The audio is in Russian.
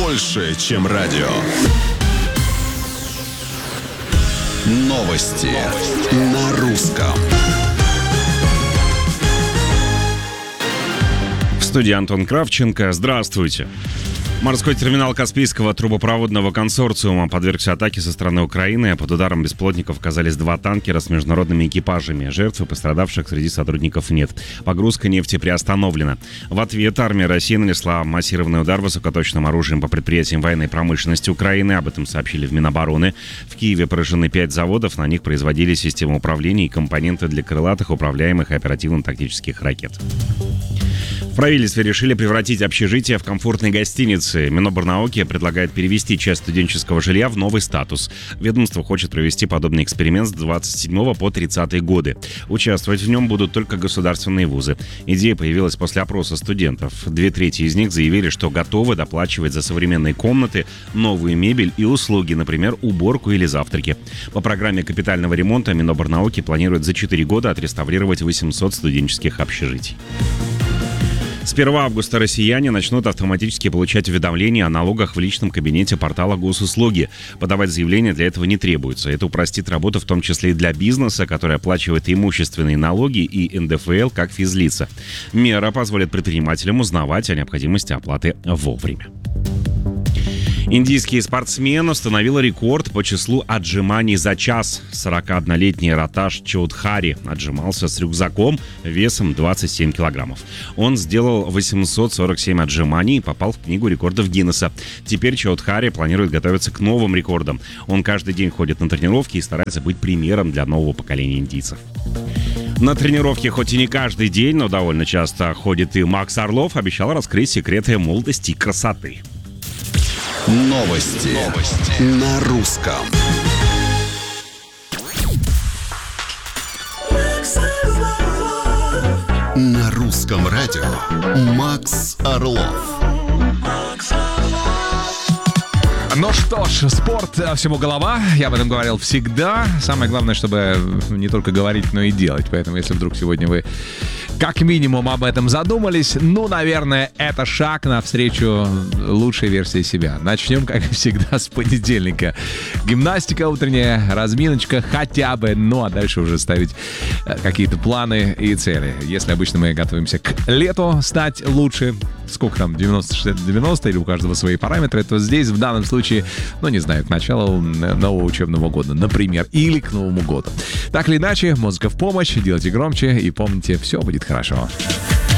больше, чем радио. Новости на русском. В студии Антон Кравченко. Здравствуйте. Морской терминал Каспийского трубопроводного консорциума подвергся атаке со стороны Украины. Под ударом беспилотников оказались 2 танкера с международными экипажами. Жертв и пострадавших среди сотрудников нет. Погрузка нефти приостановлена. В ответ армия России нанесла массированный удар высокоточным оружием по предприятиям военной промышленности Украины. Об этом сообщили в Минобороны. В Киеве поражены 5 заводов. На них производили системы управления и компоненты для крылатых, управляемых и оперативно-тактических ракет. В правительстве решили превратить общежитие в комфортные гостиницы. Миноборнауки предлагает перевести часть студенческого жилья в новый статус. Ведомство хочет провести подобный эксперимент с 27 по 30 годы. Участвовать в нем будут только государственные вузы. Идея появилась после опроса студентов. 2/3 из них заявили, что готовы доплачивать за современные комнаты, новую мебель и услуги, например, уборку или завтраки. По программе капитального ремонта Миноборнауки планирует за 4 года отреставрировать 800 студенческих общежитий. С 1 августа россияне начнут автоматически получать уведомления о налогах в личном кабинете портала Госуслуги. Подавать заявление для этого не требуется. Это упростит работу в том числе и для бизнеса, который оплачивает имущественные налоги и НДФЛ как физлица. Мера позволит предпринимателям узнавать о необходимости оплаты вовремя. Индийский спортсмен установил рекорд по числу отжиманий за час. 41-летний Раташ Чоудхари отжимался с рюкзаком весом 27 килограммов. Он сделал 847 отжиманий и попал в книгу рекордов Гиннесса. Теперь Чоудхари планирует готовиться к новым рекордам. Он каждый день ходит на тренировки и старается быть примером для нового поколения индийцев. На тренировке хоть и не каждый день, но довольно часто ходит и Макс Орлов, обещал раскрыть секреты молодости и красоты. Новости на русском. На русском радио Макс Орлов. Ну что ж, спорт всему голова. Я об этом говорил всегда. Самое главное, чтобы не только говорить, но и делать. Поэтому, если вдруг сегодня вы как минимум об этом задумались, наверное, это шаг навстречу лучшей версии себя. Начнем, как всегда, с понедельника. Гимнастика утренняя, разминочка хотя бы, а дальше уже ставить какие-то планы и цели. Если обычно мы готовимся к лету стать лучше, сколько там, 90-60-90 или у каждого свои параметры, то здесь в данном случае, не знаю, к началу нового учебного года, например, или к Новому году. Так или иначе, музыка в помощь, делайте громче и помните, все будет хорошо.